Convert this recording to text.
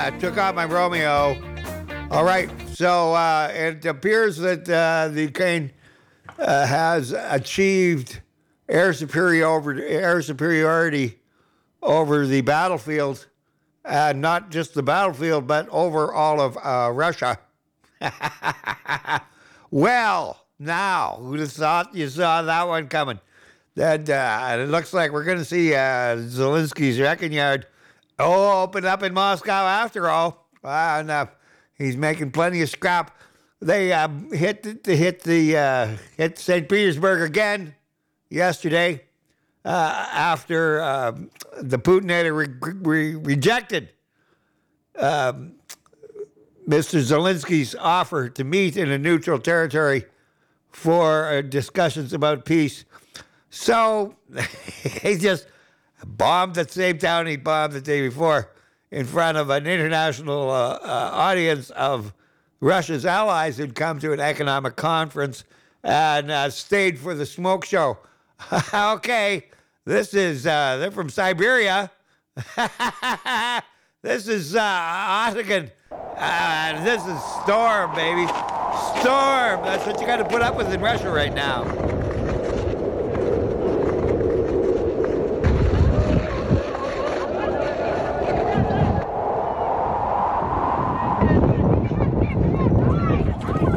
took out my Romeo. All right, so it appears that the Ukraine has achieved air superiority over the battlefield, not just the battlefield, but over all of Russia. Well, now, who'd have thought you saw that one coming? That it looks like we're going to see Zelensky's wrecking yard open up in Moscow after all. And he's making plenty of scrap. They hit St. Petersburg again yesterday after the Putin had rejected Mr. Zelensky's offer to meet in a neutral territory for discussions about peace. So he just bombed the same town he bombed the day before in front of an international audience of Russia's allies who'd come to an economic conference and stayed for the smoke show. Okay, this is, they're from Siberia. This is Otagon. This is Storm, baby. Storm. That's what you got to put up with in Russia right now.